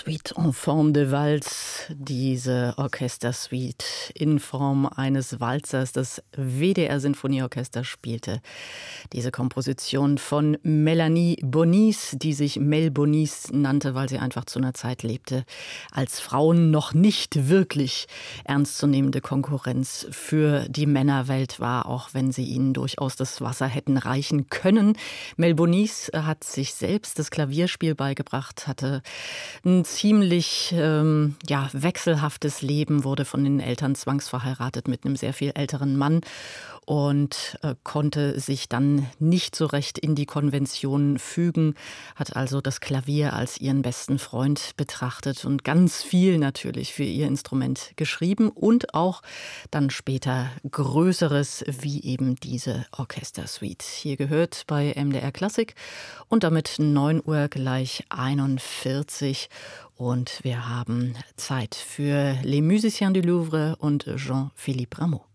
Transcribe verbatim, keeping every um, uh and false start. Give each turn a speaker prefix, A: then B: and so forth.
A: Suite en forme de Waltz, diese Orchestersuite in Form eines Walzers, das W D R-Sinfonieorchester spielte. Diese Komposition von Melanie Bonis, die sich Mel Bonis nannte, weil sie einfach zu einer Zeit lebte, als Frauen noch nicht wirklich ernstzunehmende Konkurrenz für die Männerwelt war, auch wenn sie ihnen durchaus das Wasser hätten reichen können. Mel Bonis hat sich selbst das Klavierspiel beigebracht, hatte ein ziemlich ähm, ja, wechselhaftes Leben, wurde von den Eltern zwangsverheiratet mit einem sehr viel älteren Mann und äh, konnte sich dann nicht so recht in die Konvention fügen, hat also das Klavier als ihren besten Freund betrachtet und ganz viel natürlich für ihr Instrument geschrieben und auch dann später Größeres wie eben diese Orchestersuite. Hier gehört bei M D R Klassik und damit neun Uhr gleich einundvierzig. Und wir haben Zeit für Les Musiciens du Louvre und Jean-Philippe Rameau.